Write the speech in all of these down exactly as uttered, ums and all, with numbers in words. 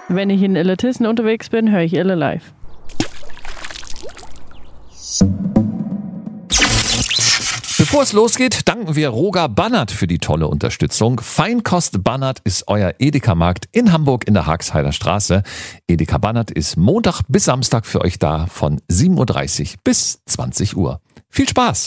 Wenn ich in Illertissen unterwegs bin, höre ich Ille live. Bevor es losgeht, danken wir Roger Bannert für die tolle Unterstützung. Feinkost Bannert ist euer Edeka-Markt in Hamburg in der Hagsheider Straße. Edeka Bannert ist Montag bis Samstag für euch da von sieben Uhr dreißig bis zwanzig Uhr. Viel Spaß!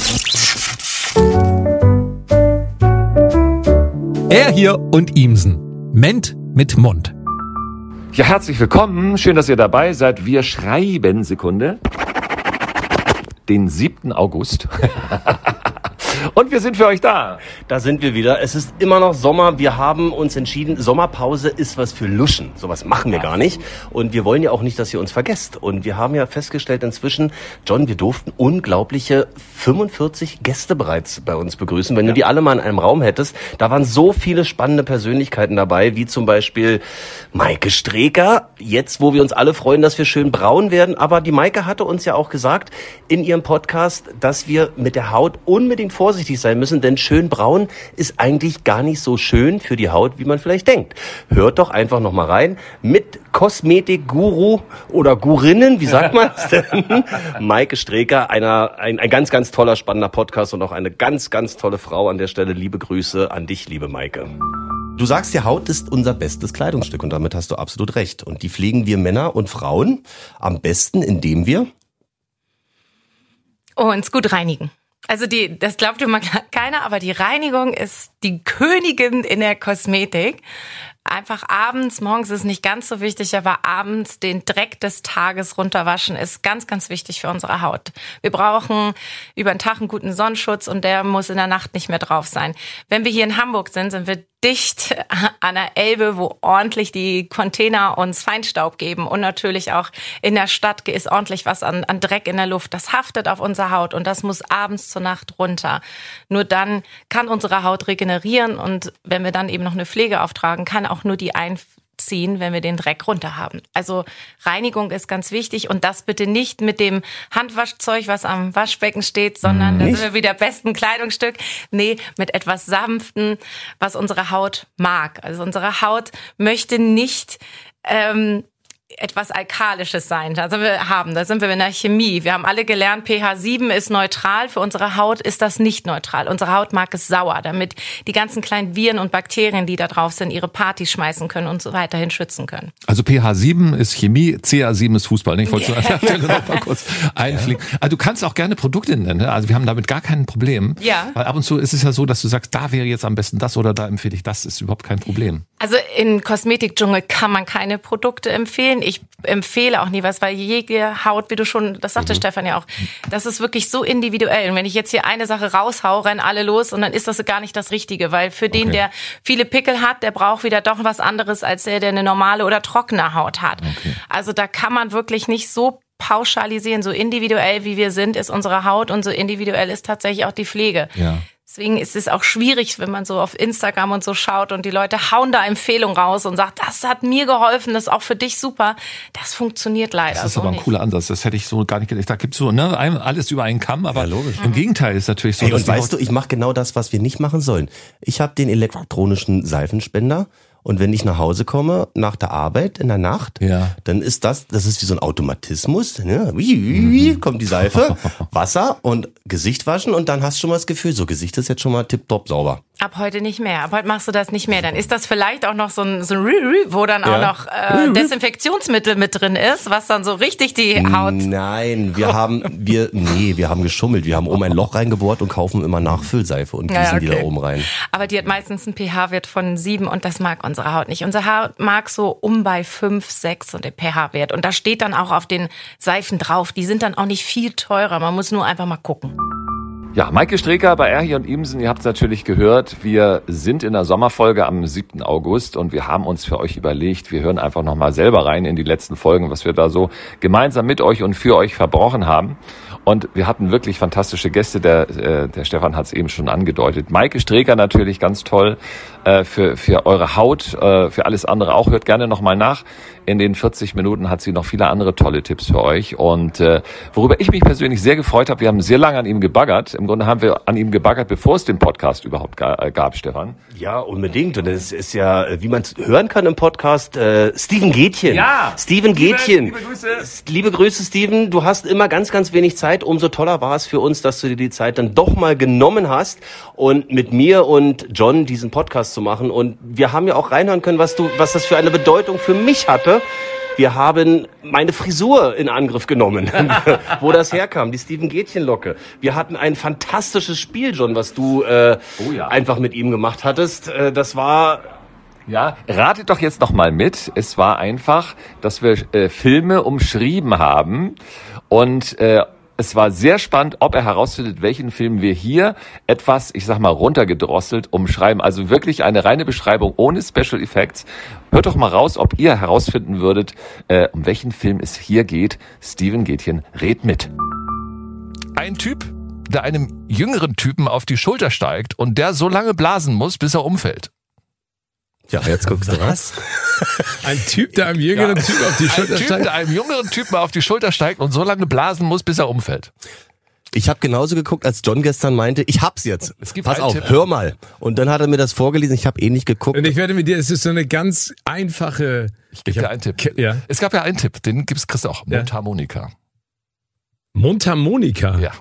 Er hier und Ihmsen. Ment mit Mund. Ja, herzlich willkommen. Schön, dass ihr dabei seid. Wir schreiben, Sekunde, den siebten August. Und wir sind für euch da. Da sind wir wieder. Es ist immer noch Sommer. Wir haben uns entschieden, Sommerpause ist was für Luschen. Sowas machen wir gar nicht. Und wir wollen ja auch nicht, dass ihr uns vergesst. Und wir haben ja festgestellt inzwischen, John, wir durften unglaubliche fünfundvierzig Gäste bereits bei uns begrüßen. Wenn ja. du die alle mal in einem Raum hättest, da waren so viele spannende Persönlichkeiten dabei, wie zum Beispiel Maike Streeker. Jetzt, wo wir uns alle freuen, dass wir schön braun werden. Aber die Maike hatte uns ja auch gesagt in ihrem Podcast, dass wir mit der Haut unbedingt vorsichtig sein müssen, denn schön braun ist eigentlich gar nicht so schön für die Haut, wie man vielleicht denkt. Hört doch einfach noch mal rein mit Kosmetik-Guru oder Gurinnen, wie sagt man es denn? Maike Streeker, einer, ein, ein ganz, ganz toller, spannender Podcast und auch eine ganz, ganz tolle Frau an der Stelle. Liebe Grüße an dich, liebe Maike. Du sagst, die Haut ist unser bestes Kleidungsstück und damit hast du absolut recht. Und die pflegen wir Männer und Frauen am besten, indem wir uns gut reinigen. Also die, das glaubt immer keiner, aber die Reinigung ist die Königin in der Kosmetik. Einfach abends, morgens ist nicht ganz so wichtig, aber abends den Dreck des Tages runterwaschen ist ganz, ganz wichtig für unsere Haut. Wir brauchen über den Tag einen guten Sonnenschutz und der muss in der Nacht nicht mehr drauf sein. Wenn wir hier in Hamburg sind, sind wir dicht an der Elbe, wo ordentlich die Container uns Feinstaub geben und natürlich auch in der Stadt ist ordentlich was an, an Dreck in der Luft. Das haftet auf unserer Haut und das muss abends zur Nacht runter. Nur dann kann unsere Haut regenerieren und wenn wir dann eben noch eine Pflege auftragen, kann auch nur die einziehen, wenn wir den Dreck runter haben. Also Reinigung ist ganz wichtig und das bitte nicht mit dem Handwaschzeug, was am Waschbecken steht, sondern da sind wir wieder besten Kleidungsstück. Nee, mit etwas Sanften, was unsere Haut mag. Also unsere Haut möchte nicht ähm, etwas Alkalisches sein. Da sind wir haben, da sind wir in der Chemie. Wir haben alle gelernt, pH sieben ist neutral. Für unsere Haut ist das nicht neutral. Unsere Haut mag es sauer, damit die ganzen kleinen Viren und Bakterien, die da drauf sind, ihre Party schmeißen können und so weiterhin schützen können. Also pH sieben ist Chemie, C A sieben ist Fußball. Ich wollte an der Stelle noch mal kurz einfliegen. Also du kannst auch gerne Produkte nennen. Also wir haben damit gar kein Problem. Ja. Weil ab und zu ist es ja so, dass du sagst, da wäre jetzt am besten das oder da empfehle ich das. Das ist überhaupt kein Problem. Also in Kosmetikdschungel kann man keine Produkte empfehlen. Ich empfehle auch nie was, weil jede Haut, wie du schon, das sagte mhm. Stefan ja auch, das ist wirklich so individuell. Und wenn ich jetzt hier eine Sache raushau, rennen alle los und dann ist das gar nicht das Richtige, weil für okay. den, der viele Pickel hat, der braucht wieder doch was anderes als der, der eine normale oder trockene Haut hat. Okay. Also da kann man wirklich nicht so pauschalisieren, so individuell wie wir sind, ist unsere Haut und so individuell ist tatsächlich auch die Pflege. Ja. Deswegen ist es auch schwierig, wenn man so auf Instagram und so schaut und die Leute hauen da Empfehlungen raus und sagt, das hat mir geholfen, das ist auch für dich super. Das funktioniert leider Das ist so aber ein nicht. cooler Ansatz. Das hätte ich so gar nicht gedacht. Da gibt's so ne, alles über einen Kamm, aber ja, logisch. Im Gegenteil ist natürlich so. Hey, und weißt du, ich mache genau das, was wir nicht machen sollen. Ich habe den elektronischen Seifenspender. Und wenn ich nach Hause komme, nach der Arbeit, in der Nacht, ja. dann ist das, das ist wie so ein Automatismus, ne? Wie, wie, wie, kommt die Seife, Wasser und Gesicht waschen und dann hast du schon mal das Gefühl, so Gesicht ist jetzt schon mal tipptopp sauber. Ab heute nicht mehr. Ab heute machst du das nicht mehr. Dann ist das vielleicht auch noch so ein, so ein wo dann auch ja. noch äh, Desinfektionsmittel mit drin ist, was dann so richtig die Haut... Nein, wir haben, wir, nee, wir haben geschummelt. Wir haben oben ein Loch reingebohrt und kaufen immer Nachfüllseife und gießen ja, okay. die da oben rein. Aber die hat meistens einen pH-Wert von sieben und das mag unsere Haut nicht. Unsere Haut mag so um bei fünf, sechs und den pH-Wert. Und da steht dann auch auf den Seifen drauf. Die sind dann auch nicht viel teurer. Man muss nur einfach mal gucken. Ja, Maike Streeker bei Erhi und Ihmsen, ihr habt es natürlich gehört, wir sind in der Sommerfolge am siebten August und wir haben uns für euch überlegt, wir hören einfach nochmal selber rein in die letzten Folgen, was wir da so gemeinsam mit euch und für euch verbrochen haben. Und wir hatten wirklich fantastische Gäste, der, äh, der Stefan hat es eben schon angedeutet. Maike Streeker natürlich ganz toll, äh, für, für eure Haut, äh, für alles andere auch. Hört gerne nochmal nach. In den vierzig Minuten hat sie noch viele andere tolle Tipps für euch. Und äh, worüber ich mich persönlich sehr gefreut habe, wir haben sehr lange an ihm gebaggert. Im Grunde haben wir an ihm gebaggert, bevor es den Podcast überhaupt ga, äh, gab, Stefan. Ja, unbedingt. Und es ist ja, wie man es hören kann im Podcast, äh, Steven Gätchen. Ja. Steven Liebe, Gätchen. liebe Grüße. Liebe Grüße, Steven. Du hast immer ganz, ganz wenig Zeit. Umso toller war es für uns, dass du dir die Zeit dann doch mal genommen hast und mit mir und John diesen Podcast zu machen. Und wir haben ja auch reinhören können, was du, was das für eine Bedeutung für mich hatte. Wir haben meine Frisur in Angriff genommen, wo das herkam, die Steven Gätchen-Locke. Wir hatten ein fantastisches Spiel, John, was du äh, Oh ja. einfach mit ihm gemacht hattest. Äh, das war... Ja, ratet doch jetzt noch mal mit. Es war einfach, dass wir äh, Filme umschrieben haben und äh, es war sehr spannend, ob er herausfindet, welchen Film wir hier etwas, ich sag mal, runtergedrosselt umschreiben. Also wirklich eine reine Beschreibung ohne Special Effects. Hört doch mal raus, ob ihr herausfinden würdet, äh, um welchen Film es hier geht. Steven Gätchen, red mit. Ein Typ, der einem jüngeren Typen auf die Schulter steigt und der so lange blasen muss, bis er umfällt. Ja, jetzt guckst du was. Ein Typ, der einem jüngeren Ja. Typ auf die Schulter Ein Typ, steigt. der einem jüngeren Typen auf die Schulter steigt und so lange blasen muss, bis er umfällt. Ich habe genauso geguckt, als John gestern meinte, ich hab's jetzt. Es gibt Pass einen auf, Tipp. hör mal. Und dann hat er mir das vorgelesen, ich habe eh nicht geguckt. Und ich werde mit dir, es ist so eine ganz einfache... Ich gebe dir einen Tipp. Ke- ja. Es gab ja einen Tipp, den gibt's kriegst du auch. Ja. Mundharmonika. Mundharmonika. Ja.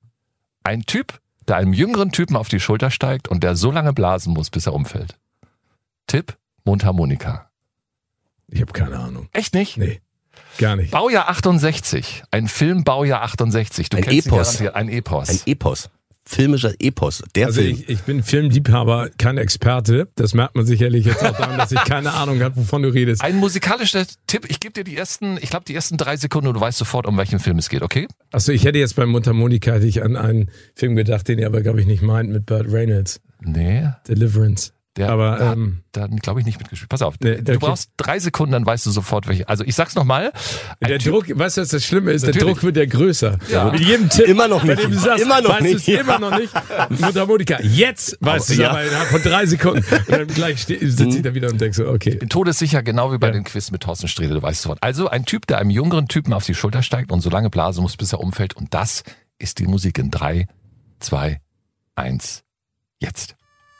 Ein Typ, der einem jüngeren Typen auf die Schulter steigt und der so lange blasen muss, bis er umfällt. Tipp, Mundharmonika. Ich habe keine Ahnung. Echt nicht? Nee, gar nicht. Baujahr achtundsechzig. Ein Film Baujahr achtundsechzig. Du Ein kennst ihn Epos. garantiert. Ein Epos. Ein Epos. Filmischer Epos. Der Also Film. ich, ich bin Filmliebhaber, kein Experte. Das merkt man sicherlich jetzt auch daran, dass ich keine Ahnung habe, wovon du redest. Ein musikalischer Tipp. Ich gebe dir die ersten, ich glaube die ersten drei Sekunden und du weißt sofort, um welchen Film es geht, okay? Achso, ich hätte jetzt bei Mundharmonika hätte ich an einen Film gedacht, den ihr aber, glaube ich, nicht meint, mit Burt Reynolds. Nee. Deliverance. Der Aber, hat ähm, dann, glaube ich, nicht mitgespielt. Pass auf, Nee, du okay. brauchst drei Sekunden, dann weißt du sofort, welche. Also ich sag's nochmal. Der Druck, weißt du, was das Schlimme ist? Der Natürlich. Druck wird ja größer. Ja. Mit jedem Tipp. Immer noch bei nicht. dem du sagst, Immer noch weißt du es nicht. immer noch nicht. Mundharmonika. Jetzt weißt du es ja. aber innerhalb von drei Sekunden. Und dann gleich ste- sitze ich da wieder und denke so, okay. Bin todessicher, genau wie bei Ja. den Quiz mit Thorsten Strähle, du weißt sofort. Also ein Typ, der einem jüngeren Typen auf die Schulter steigt und so lange blasen muss, bis er umfällt. Und das ist die Musik in drei, zwei, eins, jetzt.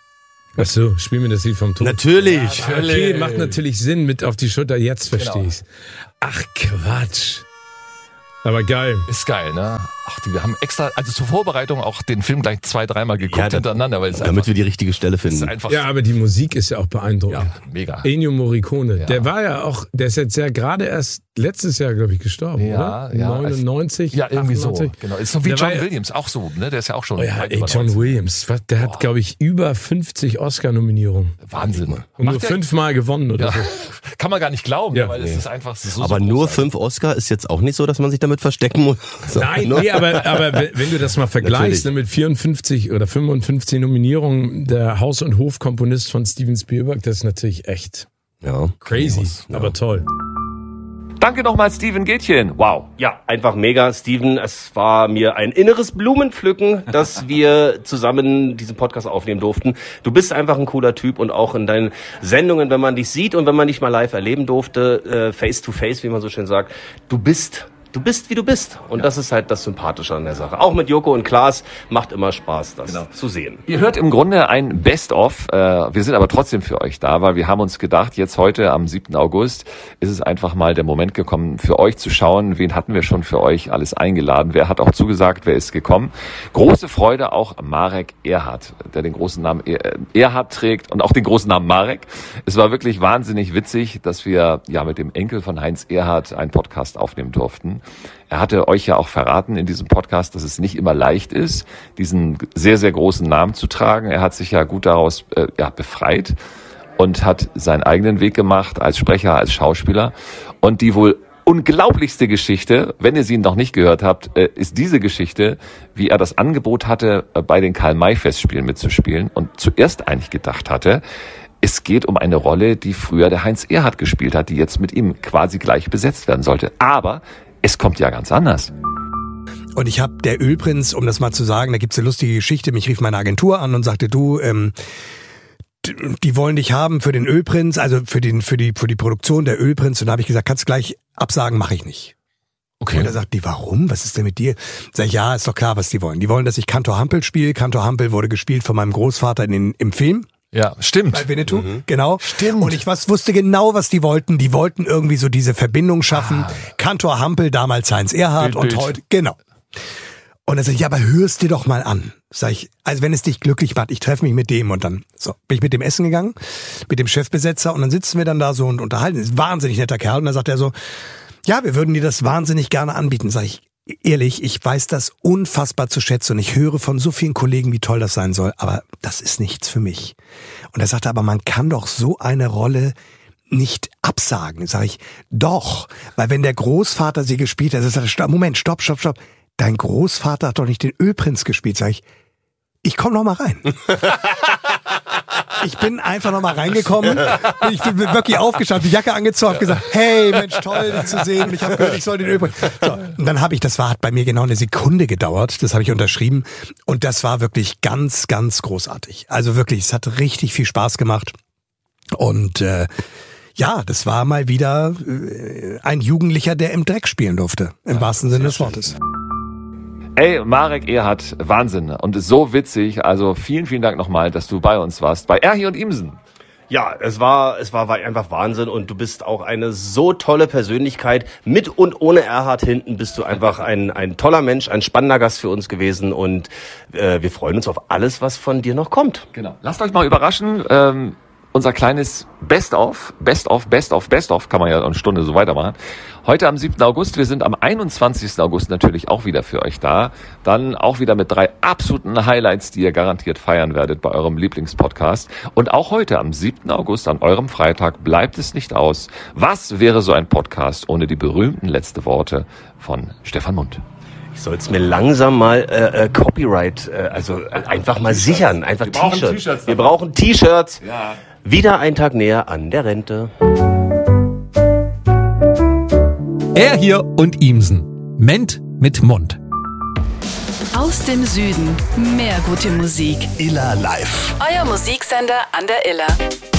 Achso, spiel mir das Lied vom Tod. Natürlich. Okay, macht natürlich Sinn mit auf die Schulter, jetzt verstehe Genau. ich's. Ach, Quatsch. Aber geil. Ist geil, ne? Ach, die, wir haben extra, also zur Vorbereitung auch den Film gleich zwei, dreimal geguckt Ja, da- hintereinander, weil es Damit einfach, wir die richtige Stelle ist finden. einfach Ja, aber die Musik ist ja auch beeindruckend. ja, mega. Ennio Morricone, Ja. der war ja auch, der ist jetzt ja gerade erst letztes Jahr, glaube ich, gestorben, Ja, oder? ja. neunundneunzig, Ja, irgendwie so. achtundneunzig. Genau. Ist so wie Der John war ja- Williams, auch so, ne? Der ist ja auch schon. Oh ja, weit ey, über John neunzig. Williams, was, der hat, glaube ich, über fünfzig Oscar-Nominierungen. Wahnsinn. Und nur Macht der- fünfmal gewonnen oder Ja. so. Kann man gar nicht glauben, Ja. weil es ist einfach so. Aber so nur großartig. fünf Oscar ist jetzt auch nicht so, dass man sich damit verstecken muss. So, Nein, ne? nee, aber, aber wenn wenn du das mal vergleichst, ne, mit vierundfünfzig oder fünfundfünfzig Nominierungen, der Haus- und Hofkomponist von Steven Spielberg, das ist natürlich echt Ja. crazy, Ja. aber toll. Danke nochmal, Steven Gätchen. Wow. Ja, einfach mega, Steven. Es war mir ein inneres Blumenpflücken, dass wir zusammen diesen Podcast aufnehmen durften. Du bist einfach ein cooler Typ und auch in deinen Sendungen, wenn man dich sieht und wenn man dich mal live erleben durfte, äh, face to face, wie man so schön sagt, du bist Du bist, wie du bist. Und das ist halt das Sympathische an der Sache. Auch mit Joko und Klaas macht immer Spaß, das zu sehen. Ihr hört im Grunde ein Best-of. Äh, wir sind aber trotzdem für euch da, weil wir haben uns gedacht, jetzt heute am siebten August ist es einfach mal der Moment gekommen, für euch zu schauen, wen hatten wir schon für euch alles eingeladen, wer hat auch zugesagt, wer ist gekommen. Große Freude auch Marek Erhardt, der den großen Namen Er- Erhardt trägt und auch den großen Namen Marek. Es war wirklich wahnsinnig witzig, dass wir ja mit dem Enkel von Heinz Erhardt einen Podcast aufnehmen durften. Er hatte euch ja auch verraten in diesem Podcast, dass es nicht immer leicht ist, diesen sehr, sehr großen Namen zu tragen. Er hat sich ja gut daraus äh, ja, befreit und hat seinen eigenen Weg gemacht als Sprecher, als Schauspieler. Und die wohl unglaublichste Geschichte, wenn ihr sie noch nicht gehört habt, äh, ist diese Geschichte, wie er das Angebot hatte, äh, bei den Karl-May-Festspielen mitzuspielen und zuerst eigentlich gedacht hatte, es geht um eine Rolle, die früher der Heinz Erhardt gespielt hat, die jetzt mit ihm quasi gleich besetzt werden sollte. Aber es kommt ja ganz anders. Und ich habe der Ölprinz, um das mal zu sagen, da gibt's eine lustige Geschichte, mich rief meine Agentur an und sagte, du, ähm, die wollen dich haben für den Ölprinz, also für den für die für die Produktion der Ölprinz. Und da habe ich gesagt, kannst gleich absagen, mache ich nicht. Okay. Und da sagt die, warum? Was ist denn mit dir? Sag ich, ja, ist doch klar, was die wollen. Die wollen, dass ich Kantor Hampel spiele. Kantor Hampel wurde gespielt von meinem Großvater in den, im Film. Ja, stimmt. Bei Winnetou, mhm. genau. Stimmt. Und ich was, wusste genau, was die wollten. Die wollten irgendwie so diese Verbindung schaffen. Ah. Kantor Hampel, damals Heinz Erhardt Bild, und Bild. heute, genau. Und dann sag ich, ja, aber hörst dir doch mal an. Sag ich, also wenn es dich glücklich macht, ich treffe mich mit dem und dann, so, bin ich mit dem essen gegangen, mit dem Chefbesetzer und dann sitzen wir dann da so und unterhalten. Ist ein wahnsinnig netter Kerl und dann sagt er so, ja, wir würden dir das wahnsinnig gerne anbieten. Sag ich, ehrlich, ich weiß das unfassbar zu schätzen und ich höre von so vielen Kollegen, wie toll das sein soll, aber das ist nichts für mich. Und er sagte, aber man kann doch so eine Rolle nicht absagen. Sag ich, doch, weil wenn der Großvater sie gespielt hat, sagt er, Moment, stopp, stopp, stopp. Dein Großvater hat doch nicht den Ölprinz gespielt. Sag ich, ich komm noch mal rein. Ich bin einfach noch mal reingekommen. Ich bin wirklich aufgestanden, die Jacke angezogen, hab gesagt, hey, Mensch, toll, dich zu sehen. Und ich habe gehört, ich soll den Ölprinz. So, und dann habe ich, das war, hat bei mir genau eine Sekunde gedauert. Das habe ich unterschrieben. Und das war wirklich ganz, ganz großartig. Also wirklich, es hat richtig viel Spaß gemacht. Und äh, ja, das war mal wieder äh, ein Jugendlicher, der im Dreck spielen durfte. Im ja, wahrsten Sinne des Wortes. Ey, Marek Erhardt, Wahnsinn und ist so witzig. Also vielen, vielen Dank nochmal, dass du bei uns warst, bei Erhi und Imsen. Ja, es war, es war einfach Wahnsinn und du bist auch eine so tolle Persönlichkeit. Mit und ohne Erhardt hinten bist du einfach ein, ein toller Mensch, ein spannender Gast für uns gewesen und äh, wir freuen uns auf alles, was von dir noch kommt. Genau. Lasst euch mal überraschen. Ähm Unser kleines Best-of, Best-of, Best-of, Best-of, kann man ja eine Stunde so weitermachen. Heute am siebten August, wir sind am einundzwanzigsten August natürlich auch wieder für euch da. Dann auch wieder mit drei absoluten Highlights, die ihr garantiert feiern werdet bei eurem Lieblingspodcast. Und auch heute am siebten August, an eurem Freitag, bleibt es nicht aus. Was wäre so ein Podcast ohne die berühmten letzten Worte von Stefan Mund? Ich soll es mir langsam mal äh, äh, Copyright, äh, also äh, einfach mal sichern, einfach T-Shirts. Wir brauchen T-Shirts. Ja. Wieder ein Tag näher an der Rente. Er hier und Imsen. Ment mit Mund. Aus dem Süden. Mehr gute Musik. Iller Live. Euer Musiksender an der Iller.